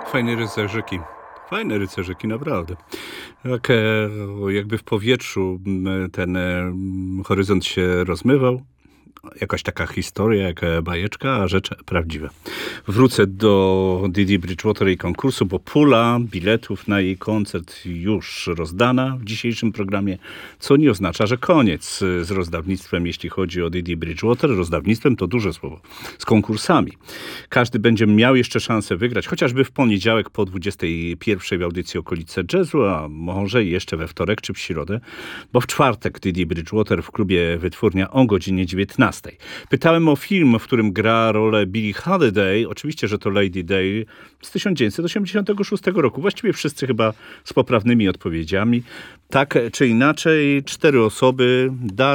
Fajne rycerzyki. Fajne rycerzyki, naprawdę. Tak, jakby w powietrzu ten horyzont się rozmywał. Jakaś taka historia, jaka bajeczka, a rzecz prawdziwa. Wrócę do Didi Bridgewater i konkursu, bo pula biletów na jej koncert już rozdana w dzisiejszym programie, co nie oznacza, że koniec z rozdawnictwem, jeśli chodzi o Didi Bridgewater. Rozdawnictwem to duże słowo. Z konkursami. Każdy będzie miał jeszcze szansę wygrać, chociażby w poniedziałek po 21 w audycji Okolice Jazzu, a może jeszcze we wtorek czy w środę, bo w czwartek Didi Bridgewater w klubie Wytwórnia o godzinie 19. Pytałem o film, w którym gra rolę Billie Holiday. Oczywiście, że to Lady Day z 1986 roku. Właściwie wszyscy chyba z poprawnymi odpowiedziami. Tak czy inaczej, 4 osoby.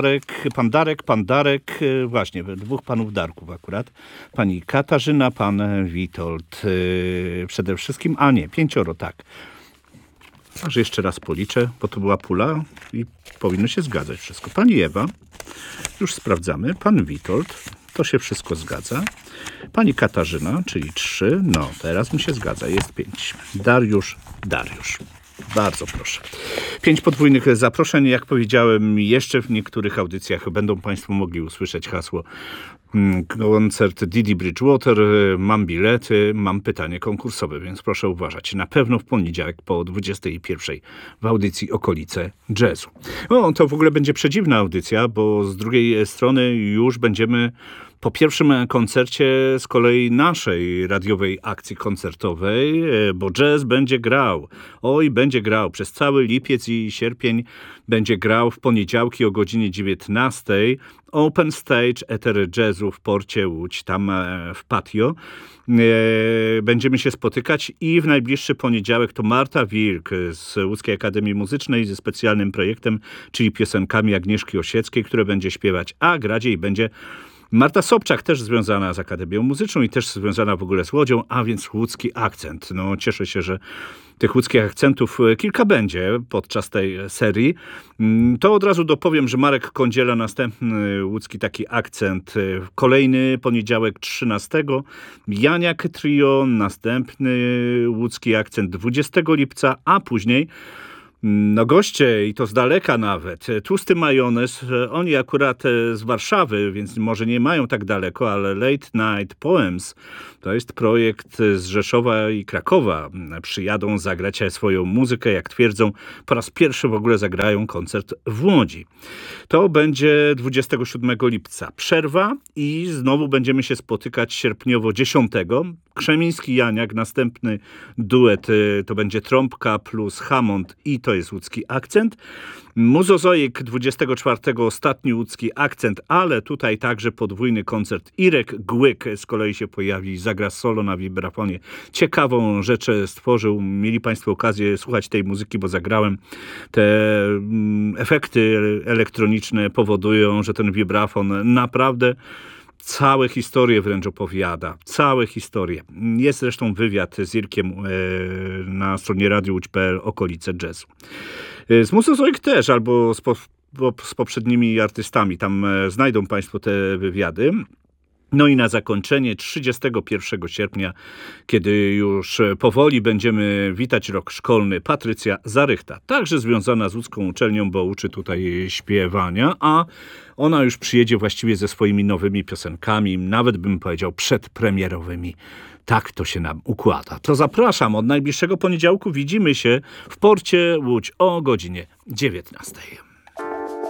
Pan Darek, właśnie, dwóch panów Darków akurat. Pani Katarzyna, pan Witold. Przede wszystkim, 5, tak. Aż jeszcze raz policzę, bo to była pula i powinno się zgadzać wszystko. Pani Ewa, już sprawdzamy. Pan Witold, to się wszystko zgadza. Pani Katarzyna, czyli 3, no teraz mi się zgadza, jest 5. Dariusz. Bardzo proszę. 5 podwójnych zaproszeń. Jak powiedziałem, jeszcze w niektórych audycjach będą Państwo mogli usłyszeć hasło koncert Didi Bridgewater. Mam bilety, mam pytanie konkursowe, więc proszę uważać. Na pewno w poniedziałek po 21 w audycji Okolice Jazzu. To w ogóle będzie przedziwna audycja, bo z drugiej strony już będziemy po pierwszym koncercie z kolei naszej radiowej akcji koncertowej, bo jazz będzie grał. Będzie grał. Przez cały lipiec i sierpień będzie grał w poniedziałki o godzinie 19. Open Stage Eter Jazzu w porcie Łódź, tam w patio. Będziemy się spotykać i w najbliższy poniedziałek to Marta Wilk z Łódzkiej Akademii Muzycznej ze specjalnym projektem, czyli piosenkami Agnieszki Osieckiej, które będzie śpiewać, a gradziej będzie Marta Sobczak, też związana z Akademią Muzyczną i też związana w ogóle z Łodzią, a więc łódzki akcent. Cieszę się, że tych łódzkich akcentów kilka będzie podczas tej serii. To od razu dopowiem, że Marek Kądziela, następny łódzki taki akcent, kolejny poniedziałek 13. Janiak Trio, następny łódzki akcent 20 lipca, a później goście, i to z daleka nawet, Tłusty Majonez, oni akurat z Warszawy, więc może nie mają tak daleko, ale Late Night Poems to jest projekt z Rzeszowa i Krakowa. Przyjadą zagrać swoją muzykę, jak twierdzą, po raz pierwszy w ogóle zagrają koncert w Łodzi. To będzie 27 lipca. Przerwa i znowu będziemy się spotykać sierpniowo 10. Krzemiński Janiak, następny duet, to będzie trąbka plus Hammond i to jest łódzki akcent. Muzozoik 24, ostatni łódzki akcent, ale tutaj także podwójny koncert. Irek Głyk z kolei się pojawi, zagra solo na wibrafonie. Ciekawą rzecz stworzył. Mieli Państwo okazję słuchać tej muzyki, bo zagrałem. Te efekty elektroniczne powodują, że ten wibrafon naprawdę całe historie wręcz opowiada. Całe historie. Jest zresztą wywiad z Irkiem na stronie radiowódź.pl Okolice Jazzu. Z Muzozoik też, albo z poprzednimi artystami. Tam znajdą Państwo te wywiady. I na zakończenie 31 sierpnia, kiedy już powoli będziemy witać rok szkolny, Patrycja Zarychta, także związana z łódzką uczelnią, bo uczy tutaj śpiewania, a ona już przyjedzie właściwie ze swoimi nowymi piosenkami, nawet bym powiedział przedpremierowymi. Tak to się nam układa. To zapraszam, od najbliższego poniedziałku widzimy się w porcie Łódź o godzinie 19.